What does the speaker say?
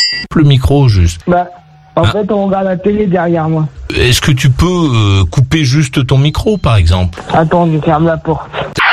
Le micro juste. En fait, on regarde la télé derrière moi. Est-ce que tu peux couper juste ton micro par exemple? Attends, je ferme la porte.